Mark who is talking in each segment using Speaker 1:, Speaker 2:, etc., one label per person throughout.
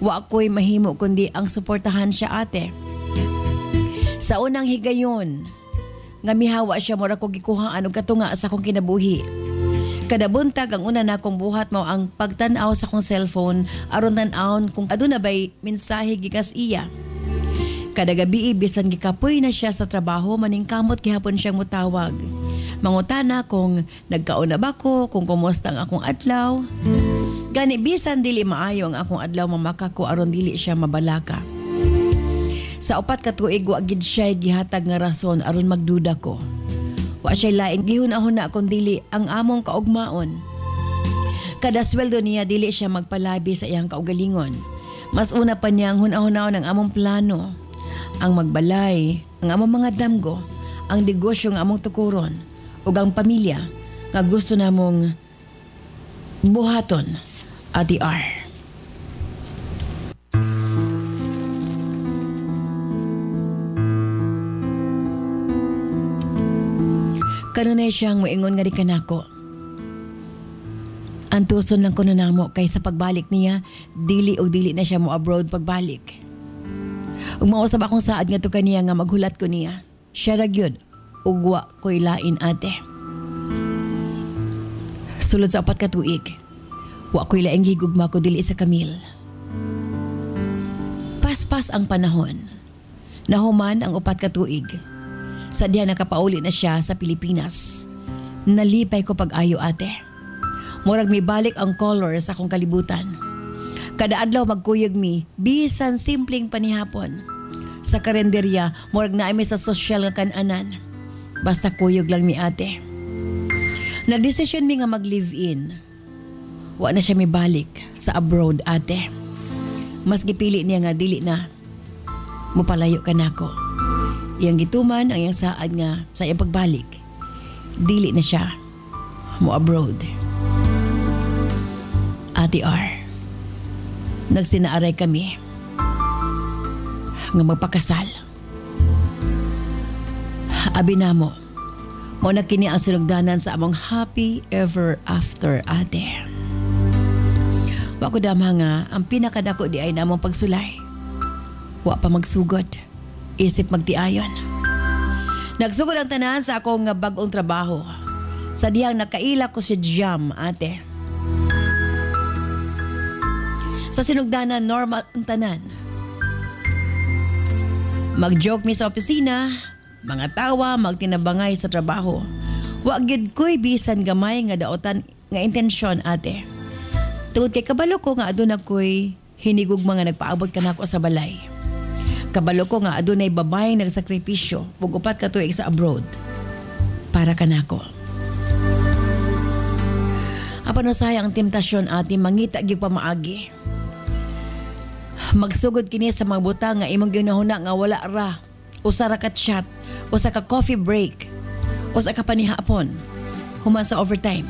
Speaker 1: Wa ako'y mahimo kundi ang suportahan siya ate. Sa unang higayon, nga mihawa siya mura ko gikuhaan og katunga sa akong kinabuhi. Kada buntag ang una na akong buhat mao ang pagtan-aw sa akong cellphone aron tan-awon kung aduna bay mensahe gikas iya. Kada gabi bisan gikapoy na siya sa trabaho maningkamot gihapon siyang mutawag. Mangutana kung nagkauna ba ko, kung kumusta ang akong adlaw. Gani bisan dili maayo ang akong adlaw mamaka ko aron dili siya mabalaka. Sa 4 ka tuig wa gid siya gihatag nga rason aron magduda ko. Wa siya laing gihuna-huna kun dili ang among kaugmaon. Kada sweldo niya dili siya magpalabi sa iyang kaugalingon. Mas una pa niyang huna-hunaw ng among plano. Ang magbalay, ang among mga damgo, ang negosyo nga among tukuron, ug ang pamilya nga gusto namong buhaton, Ate R. Kanunay siyang moingon nga di kanako. Antuson lang kuno namo kay sa pagbalik niya, dili og dili na siya mo abroad pagbalik. Ug mausab akong saad nga to kaniya nga maghulat ko niya. Siya ra gyud ug wa ko'y lain ate. Sulod sa 4 ka tuig, wa ko'y laing higugma ko dili sa Camille. Paspas ang panahon. Nahuman ang 4 ka tuig. Sadya nakapauli na siya sa Pilipinas. Nalipay ko pag-ayo ate. Murag mi balik ang color sa akong kalibutan. Kada adlaw magkuyog mi, bisan simpleng panihapon. Sa karenderya, murag na mi sa sosyal nga kananan. Basta kuyog lang mi ate. Nagdesisyon mi nga mag-live-in. Wa na siya mi balik sa abroad ate. Mas gipili niya nga dili na mupalayo ka nako. Iyang gituman ang iyang saad nga sa iyang pagbalik. Dili na siya mo abroad. Ate R, nagsinaaray kami nga magpakasal. Abi namo, mo na kini ang sinugdanan sa among happy ever after ate. Wa ko damha nga ang pinakadako di ay namong pagsulay. Wa pa magsugod, isip magtiayon. Nagsugod ang tanan sa akong bag-ong trabaho. Sa diyang nakaila ko si Jam ate. Sa sinugdanan, normal ang tanan. Mag-joke mi sa opisina, mga tawa, magtinabangay sa trabaho. Wa gid ko'y bisan gamay nga daotan nga intensyon ate. Tungod kay kabalo ko nga aduna ko'y hinigugma nga nagpaabot kanako sa balay. Kabalo ko nga adunay babaeng nagsakripisyo ug 4 ka tuig sa abroad para kanako. Apan usay ang temptasyon ate mangita gyud pa maagi. Magsugod kini sa mga butang nga imong ginahuna nga wala ra. Usa ra ka chat, usa ka coffee break, usa ka panihapon, human sa overtime.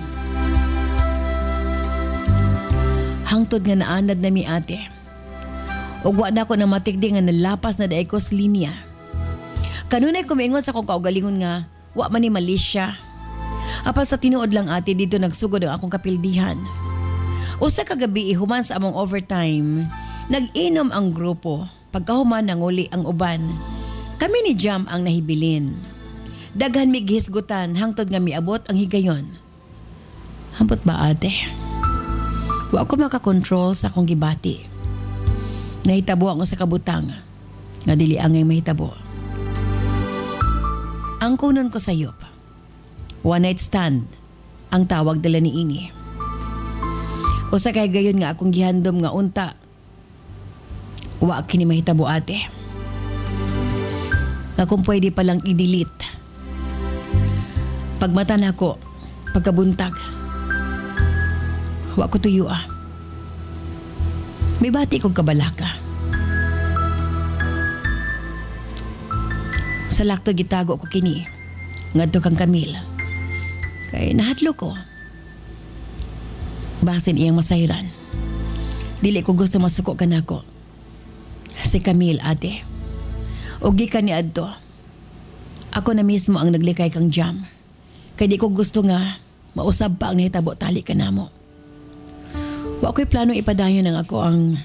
Speaker 1: Hangtod nga naanad na mi ate. Ug wa na ko na matigdi nga nalapas na daay ko sa linya. Kanunay kumingon sa kong kaugalingon nga wa man ni Malaysia. Apan sa tinuod lang ate dito nagsugod ang akong kapildihan. Usa ka gabi human sa among overtime, nag-inom ang grupo. Pagkahuman nanguli ang uban. Kami ni Jam ang nahibilin. Daghan mi gihisgutan hangtod nga miabot ang higayon. Hambot ba ate? Wa ko makakontrol sa akong gibati. Nahitabo ako sa kabutang nga dili angay mahitabo. Ang kunon ko sayop. One night stand ang tawag dala ni ini. Usa kay gayon nga akong gihandom nga unta. Wa kini mahitabo ate. Nga kung pwede palang i-delete. Pagmata na ko, pagkabuntag. Wa ko tuyo May bati kong kabalaka. Sa lakto gitago ko kini. Ngadto kang Camille. Kay nahadlo ko. Basin iyang masayran. Dili ko gusto masuko ka nako. Si Camille ate. O gikan ni adto. Ako na mismo ang naglikay kang Jam. Kay di ko gusto nga mausab pa ang nahitabo tali ka namo. Wa ko'y plano ipadayon ng ako ang